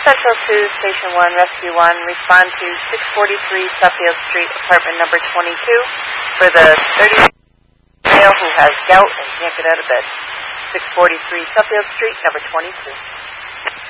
Central 2, Station 1, Rescue 1, respond to 643 Suffield Street, apartment number 22, for the 30 male who has gout and can't get out of bed. 643 Suffield Street, number 22.